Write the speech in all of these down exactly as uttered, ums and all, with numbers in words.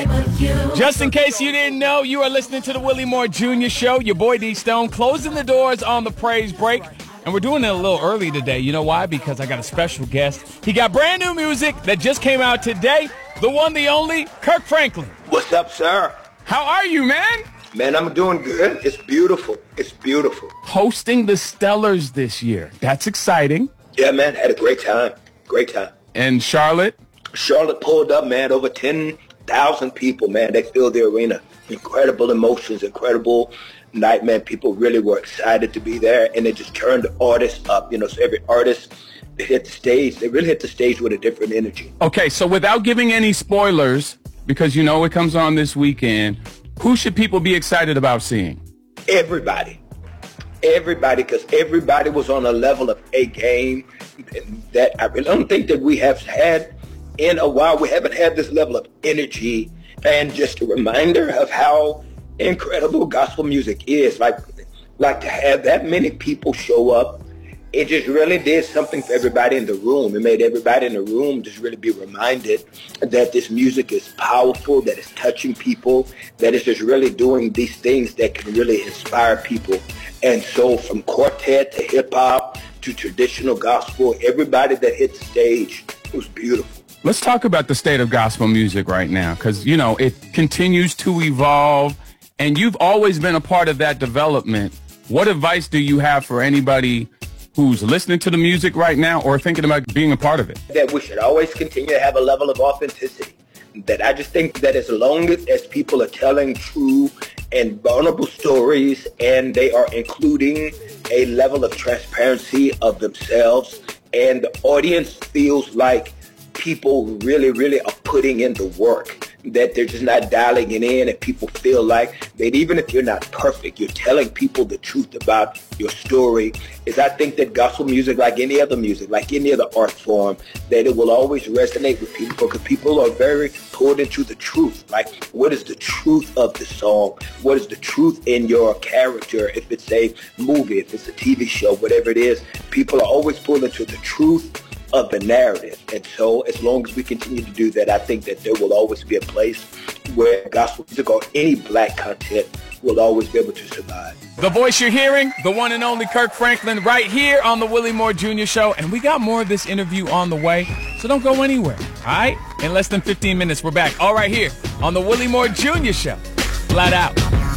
Just in case you didn't know, you are listening to the Willie Moore Junior Show. Your boy D Stone closing the doors on the praise break. And we're doing it a little early today. You know why? Because I got a special guest. He got brand new music that just came out today. The one, the only, Kirk Franklin. What's up, sir? How are you, man? Man, I'm doing good. It's beautiful. It's beautiful. Hosting the Stellars this year. That's exciting. Yeah, man. Had a great time. Great time. And Charlotte? Charlotte pulled up, man. Over ten thousand people, man. They filled the arena. Incredible emotions, incredible night, man. People really were excited to be there, and they just turned the artists up. You know, so every artist that hit the stage, they really hit the stage with a different energy. Okay, so without giving any spoilers, because you know it comes on this weekend, who should people be excited about seeing? Everybody. Everybody, because everybody was on a level of a game that I really don't think that we have had in a while. We haven't had this level of energy, and just a reminder of how incredible gospel music is. Like, like to have that many people show up, it just really did something for everybody in the room. It made everybody in the room just really be reminded that this music is powerful, that it's touching people, that it's just really doing these things that can really inspire people. And so from quartet to hip-hop to traditional gospel, everybody that hit the stage, it was beautiful. Let's talk about the state of gospel music right now, because, you know, it continues to evolve, and you've always been a part of that development. What advice do you have for anybody who's listening to the music right now or thinking about being a part of it? That we should always continue to have a level of authenticity. That I just think that as long as, as people are telling true and vulnerable stories, and they are including a level of transparency of themselves, and the audience feels like people really, really are putting in the work, that they're just not dialing it in, and people feel like that even if you're not perfect, you're telling people the truth about your story. Is I think that gospel music, like any other music, like any other art form, that it will always resonate with people, because people are very pulled into the truth. Like, what is the truth of the song? What is the truth in your character? If it's a movie, if it's a T V show, whatever it is, people are always pulled into the truth of the narrative. And so as long as we continue to do that, I think that there will always be a place where gospel music or any black content will always be able to survive. The voice you're hearing, the one and only Kirk Franklin, right here on the Willie Moore Junior Show. And we got more of this interview on the way, so don't go anywhere, all right? In less than fifteen minutes, we're back, all right here on the Willie Moore Junior Show. Flat out.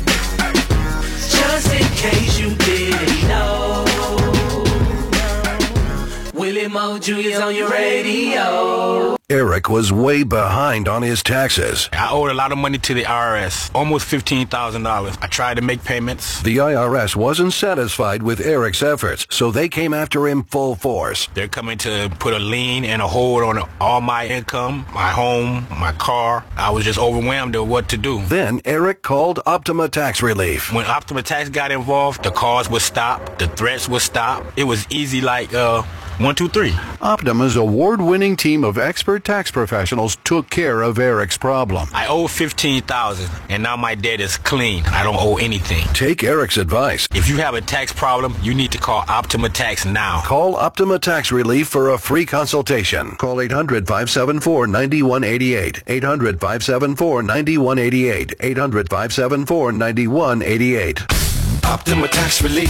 Just in case you didn't know, Willie Moore Junior's on your radio. Eric was way behind on his taxes. I owed a lot of money to the I R S, almost fifteen thousand dollars. I tried to make payments. The I R S wasn't satisfied with Eric's efforts, so they came after him full force. They're coming to put a lien and a hold on all my income, my home, my car. I was just overwhelmed at what to do. Then Eric called Optima Tax Relief. When Optima Tax got involved, the calls would stop, the threats would stop. It was easy like, uh... One, two, three. Optima's award-winning team of expert tax professionals took care of Eric's problem. I owe fifteen thousand dollars, and now my debt is clean. I don't owe anything. Take Eric's advice. If you have a tax problem, you need to call Optima Tax now. Call Optima Tax Relief for a free consultation. Call eight hundred, five seven four, nine one eight eight. eight hundred, five seven four, nine one eight eight. eight hundred, five seven four, nine one eight eight. Optima Tax Relief.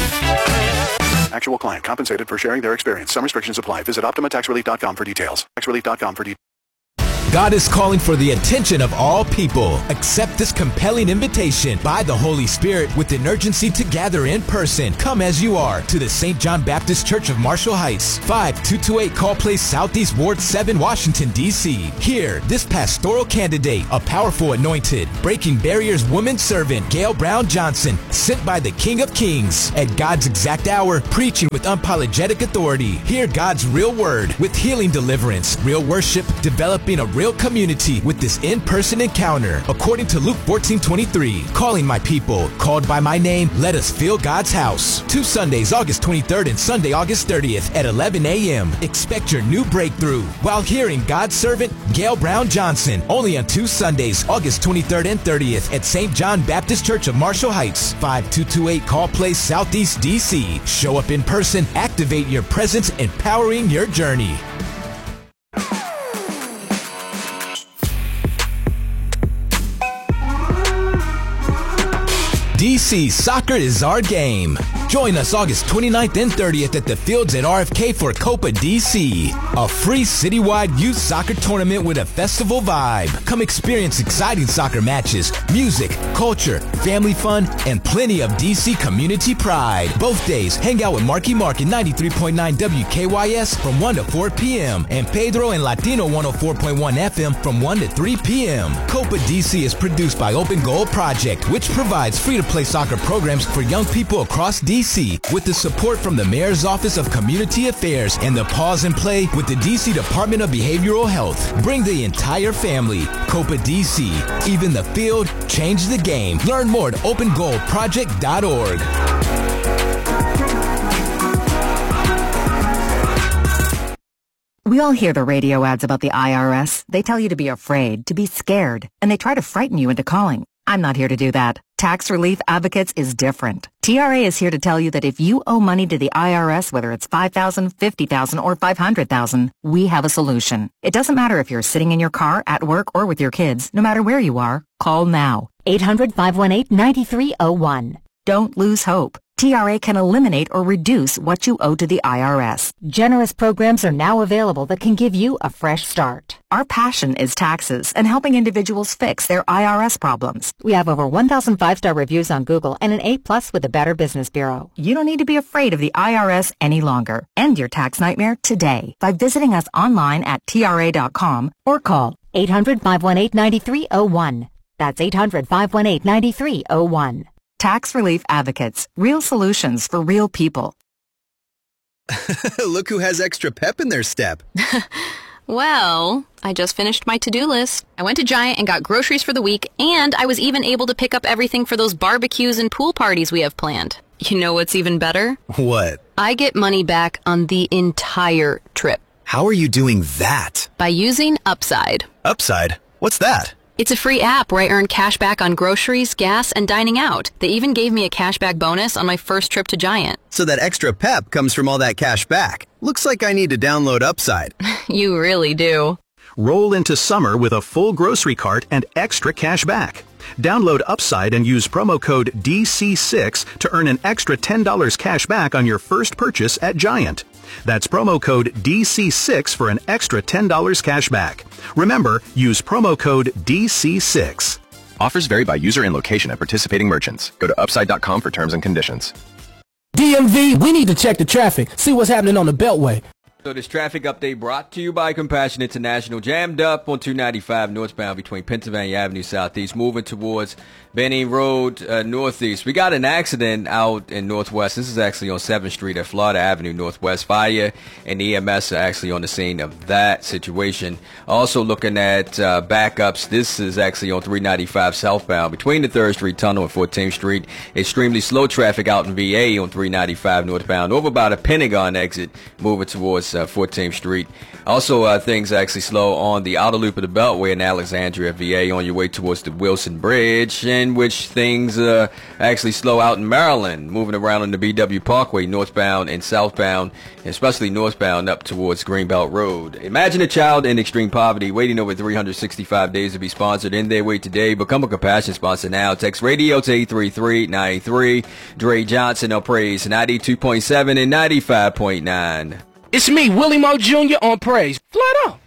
Actual client compensated for sharing their experience. Some restrictions apply. Visit Optima Tax Relief dot com for details. tax relief dot com for details. God is calling for the attention of all people. Accept this compelling invitation by the Holy Spirit with an urgency to gather in person. Come as you are to the Saint John Baptist Church of Marshall Heights, five two two eight Call Place Southeast Ward seven, Washington, D C Here, this pastoral candidate, a powerful anointed, breaking barriers woman servant, Gail Brown Johnson, sent by the King of Kings, at God's exact hour, preaching with unapologetic authority. Hear God's real word with healing deliverance, real worship, developing a real community with this in-person encounter. According to Luke fourteen twenty-three, calling my people, called by my name, let us fill God's house. Two Sundays, August twenty-third and Sunday, August thirtieth at eleven a.m. Expect your new breakthrough while hearing God's servant, Gail Brown Johnson, only on two Sundays, August twenty-third and thirtieth at Saint John Baptist Church of Marshall Heights, five two two eight Call Place Southeast, D C Show up in person, activate your presence, empowering your journey. D C, soccer is our game. Join us August twenty-ninth and thirtieth at the fields at R F K for Copa D C, a free citywide youth soccer tournament with a festival vibe. Come experience exciting soccer matches, music, culture, family fun, and plenty of D C community pride. Both days, hang out with Marky Mark at ninety-three point nine W K Y S from one to four p.m. and Pedro and Latino one oh four point one F M from one to three p.m. Copa D C is produced by Open Goal Project, which provides free-to-play soccer programs for young people across D C with the support from the Mayor's Office of Community Affairs and the Pause and Play with the D C Department of Behavioral Health. Bring the entire family. Copa D C. Even the field, change the game. Learn more at open goal project dot org. We all hear the radio ads about the I R S. They tell you to be afraid, to be scared, and they try to frighten you into calling. I'm not here to do that. Tax Relief Advocates is different. T R A is here to tell you that if you owe money to the I R S, whether it's five thousand dollars, fifty thousand dollars, or five hundred thousand dollars, we have a solution. It doesn't matter if you're sitting in your car, at work, or with your kids. No matter where you are, call now. eight hundred, five one eight, nine three zero one. Don't lose hope. T R A can eliminate or reduce what you owe to the I R S. Generous programs are now available that can give you a fresh start. Our passion is taxes and helping individuals fix their I R S problems. We have over one thousand five-star reviews on Google and an A plus with the Better Business Bureau. You don't need to be afraid of the I R S any longer. End your tax nightmare today by visiting us online at T R A dot com or call eight hundred, five one eight, nine three zero one. That's eight hundred, five one eight, nine three zero one. Tax Relief Advocates. Real solutions for real people. Look who has extra pep in their step. Well, I just finished my to-do list. I went to Giant and got groceries for the week, and I was even able to pick up everything for those barbecues and pool parties we have planned. You know what's even better? What? I get money back on the entire trip. How are you doing that? By using Upside. Upside? What's that? It's a free app where I earn cash back on groceries, gas, and dining out. They even gave me a cashback bonus on my first trip to Giant. So that extra pep comes from all that cash back. Looks like I need to download Upside. You really do. Roll into summer with a full grocery cart and extra cash back. Download Upside and use promo code D C six to earn an extra ten dollars cash back on your first purchase at Giant. That's promo code D C six for an extra ten dollars cash back. Remember, use promo code D C six. Offers vary by user and location at participating merchants. Go to upside dot com for terms and conditions. D M V, we need to check the traffic, see what's happening on the Beltway. So this traffic update brought to you by Compassion International. Jammed up on two ninety-five northbound between Pennsylvania Avenue Southeast, moving towards Benning Road uh, Northeast. We got an accident out in Northwest. This is actually on seventh Street at Florida Avenue Northwest. Fire and E M S are actually on the scene of that situation. Also looking at uh, backups. This is actually on three ninety-five southbound between the third Street Tunnel and fourteenth Street. Extremely slow traffic out in V A on three ninety-five northbound over by the Pentagon exit, moving towards Uh, fourteenth Street. Also, uh, things actually slow on the outer loop of the Beltway in Alexandria, V A, on your way towards the Wilson Bridge, in which things uh, actually slow out in Maryland, moving around on the B W Parkway, northbound and southbound, especially northbound up towards Greenbelt Road. Imagine a child in extreme poverty waiting over three hundred sixty-five days to be sponsored. In their way today. Become a Compassion sponsor now. Text radio to eight three three, nine three. Dre Johnson on Praise ninety-two point seven and ninety-five point nine. It's me, Willie Moore Junior on Praise. Flat out.